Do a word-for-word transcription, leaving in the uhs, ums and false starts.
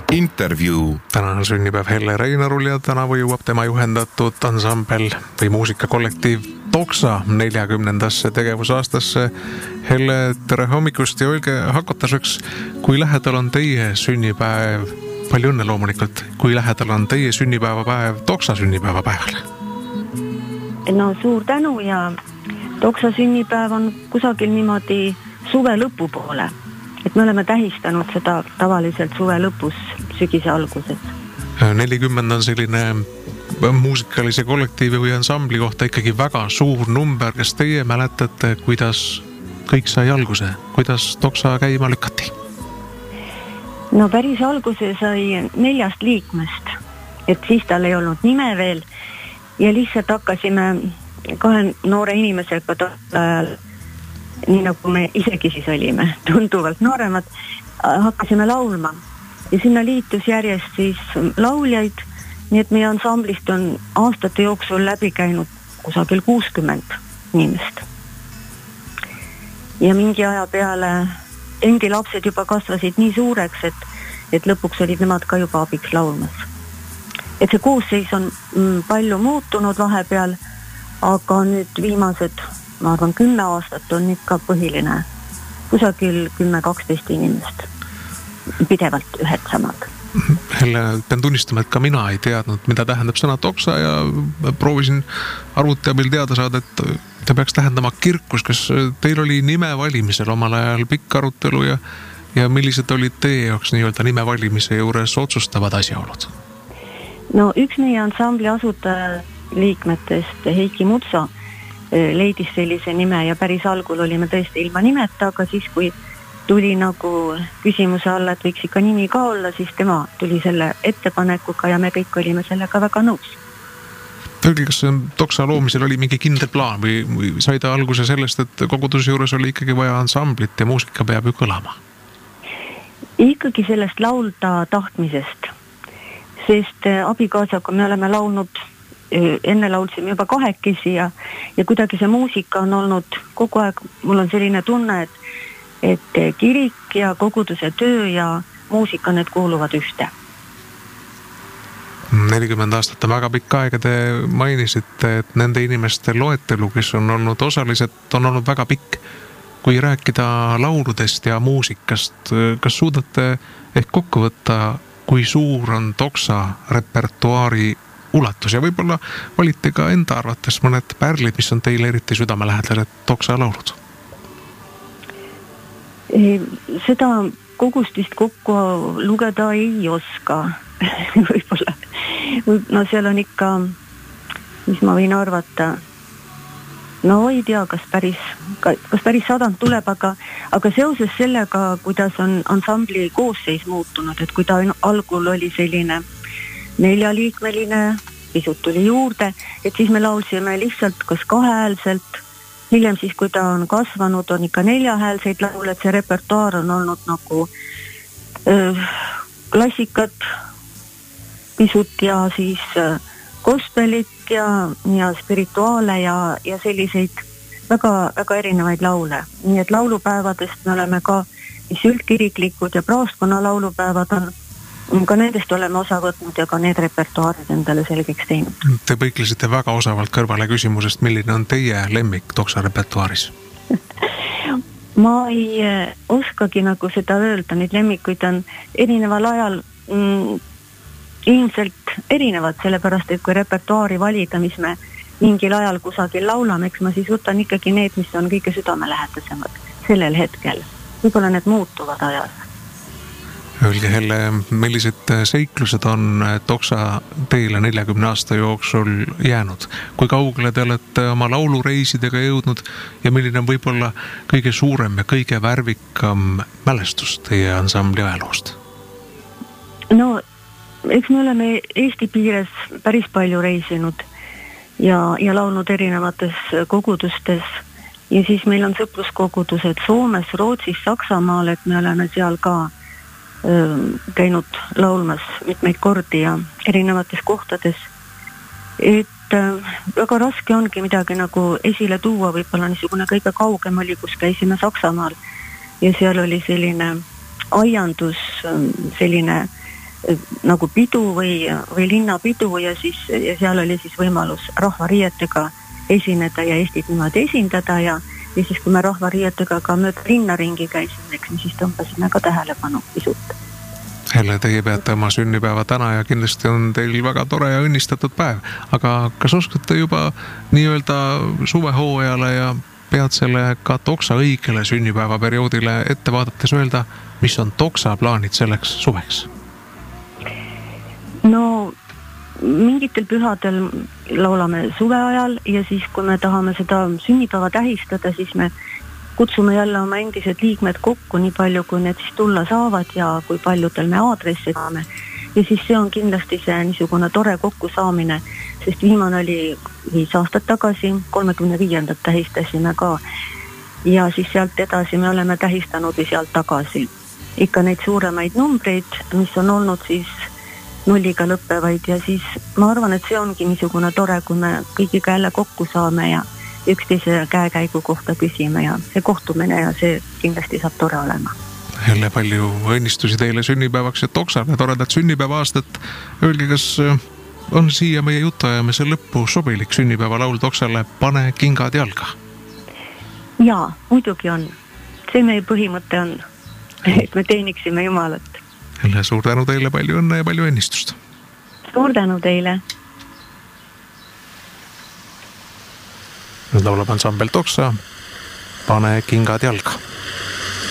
Intervjuu. Täna on sünnipäev Helle Reinarul ja tänavu jõuab tema juhendatud ansambel või muusikakollektiiv Toksa neljakümnendasse tegevusaastasse. Helle, tere hommikust ja öelge hakatuseks, kui lähedal on teie sünnipäev, palju õnne loomulikult, kui lähedal on teie sünnipäevapäev Toksa sünnipäevapäevale? No suur tänu ja Toksa sünnipäev on kusagil niimoodi suve lõpupoole. Et me oleme tähistanud seda tavaliselt suve lõpus, sügise alguses. nelikümmend on selline muusikalise kollektiivi või ansambli kohta ikkagi väga suur number. Kas teie mäletate, kuidas kõik sai alguse? Kuidas Toksa käima lükati? No päris alguse sai neljast liikmest, et siis tal ei olnud nime veel ja lihtsalt hakkasime kahe noore inimesega tollel ajal, nii nagu me isegi siis olime, tunduvalt nooremad, hakkasime laulma ja sinna liitus järjest siis lauljaid, nii et meie ansamblist on aastate jooksul läbi käinud kusagil kuuskümmend inimest. Ja mingi aja peale endi lapsed juba kasvasid nii suureks, et, et lõpuks olid nemad ka juba abiks laulmas. Et see koosseis on palju muutunud vahepeal, aga nüüd viimased ma arvan, kümme aastat on ikka põhiline. Kusagil kümme kaksteist inimest. Pidevalt ühed samad. Helle, pean tunnistama, et ka mina ei teadnud, mida tähendab sõna Toksa ja proovisin arvuti abil teada saada, et ta peaks tähendama kirkus. Kas teil oli nime valimisel omal ajal pikk arutelu ja, ja millised olid teie jaoks nii-öelda nime valimise juures otsustavad asjaolud? No üks meie ansambli asutaja liikmetest, Heiki Mutsa, leidis sellise nime ja päris algul olime tõesti ilma nimeta, aga siis kui tuli nagu küsimuse alla, et võiks ikka nimi ka olla, siis tema tuli selle ettepanekuga ja me kõik olime sellega väga nõus. Tõlgi, kas Toksa loomisel oli mingi kindel plaan või, või sai ta alguse sellest, et koguduse juures oli ikkagi vaja ansamblit ja muusika peab ju kõlama? Ikkagi sellest laulda tahtmisest, sest abikaasaga me oleme laulnud enne laulsime juba kahekesi ja, ja kuidagi see muusika on olnud kogu aeg, mul on selline tunne, et, et kirik ja koguduse töö ja muusika, need kuuluvad ühte. nelikümmend aastat on väga pikk aega, te mainisite, et nende inimeste loetelu, kes on olnud osalised, on olnud väga pikk. Kui rääkida lauludest ja muusikast, kas suudate ehk kokku võtta, kui suur on Toksa repertuaari ulatus ja võib-olla valite ka enda arvates mõned pärlid, mis on teile eriti südamelähedased, et Toksa laulud? Seda kogustist kokku lugeda ei oska. Võib-olla. No seal on ikka, mis ma võin arvata, no ei tea, kas päris, kas päris sadand tuleb, aga, aga seoses sellega, kuidas on ansambli koosseis muutunud, et kui ta algul oli selline neljaliikmeline, pisut tuli juurde, et siis me laulsime lihtsalt kas kahehäälselt, hiljem siis, kui ta on kasvanud, on ikka neljahäälseid laule, et see repertuaar on olnud nagu öö, klassikat pisut ja siis öö, gospelit ja, ja spirituaale ja, ja selliseid väga, väga erinevaid laule. Nii et laulupäevadest me oleme ka, mis üldkiriklikud ja praostkonna laulupäevad on, ka nendest oleme osa võtnud ja ka need repertuaarid endale selgeks teinud. Te põiklesite väga osavalt kõrvale küsimusest, milline on teie lemmik Toksa repertuaaris? Ma ei oskagi nagu seda öelda, neid lemmikuid on erineval ajal mm, ilmselt erinevad, sellepärast et kui repertuaari valida, mis me mingil ajal kusagil laulame, eks ma siis võtan ikkagi need, mis on kõige südamelähedasemad sellel hetkel. Võib-olla need muutuvad ajas. Öelge Helle, millised seiklused on Toksa teile neljakümne aasta jooksul jäänud? Kui kaugele te olete oma laulureisidega jõudnud ja milline on võib-olla kõige suurem ja kõige värvikam mälestus teie ansambli ajaloost? No, eks me oleme Eesti piires päris palju reisinud ja, ja laulnud erinevates kogudustes ja siis meil on sõpruskogudused Soomes, Rootsis, Saksamaal, et me oleme seal ka käinud laulmas mitmeid kordi ja erinevates kohtades, et väga raske ongi midagi nagu esile tuua, võib-olla niisugune kõige kaugem oli, kus käisime Saksamaal ja seal oli selline aiandus, selline nagu pidu või, või linnapidu ja siis ja seal oli siis võimalus rahvariietega esineda ja Eestit niimoodi esindada ja, ja siis kui me rahvariietega ka mööda linnaringi käisime, siis tõmbasime ka tähelepanu pisut. Helle, teie peate oma sünnipäeva täna ja kindlasti on teil väga tore ja õnnistatud päev, aga kas oskate juba nii-öelda suvehooajale ja peatsele ka Toksa õigele sünnipäevaperioodile ette vaadates öelda, mis on Toksa plaanid selleks suveks? No mingitel pühadel laulame suve ajal ja siis kui me tahame seda sünnipäeva tähistada, siis me kutsume jälle oma endised liikmed kokku nii palju, kui need siis tulla saavad ja kui paljudel me aadressi saame. Ja siis see on kindlasti see niisugune tore kokkusaamine, sest viimane oli viis aastat tagasi, kolmekümne viiendat tähistasime ka. Ja siis sealt edasi me oleme tähistanud või sealt tagasi. Ikka neid suuremaid numbreid, mis on olnud siis nulliga lõppevaid ja siis ma arvan, et see ongi niisugune tore, kui me kõigiga jälle kokku saame ja üksteise käekäigu kohta küsime ja see kohtumine ja see kindlasti saab tore olema. Jälle palju õnnistusi teile sünnipäevaks ja Toksale toredat sünnipäeva aastat. Öelge, kas on siia meie jutuajamise lõppu sobilik sünnipäeva laul Toksale Pane kingad jalga? Jaa, muidugi on. See meie põhimõte on, et me teeniksime Jumalat. Jälle suur tänu teile, palju õnne ja palju õnnistust. Suur tänu teile. Nüüd laulab ansambel Toksa Pane kingad jalga.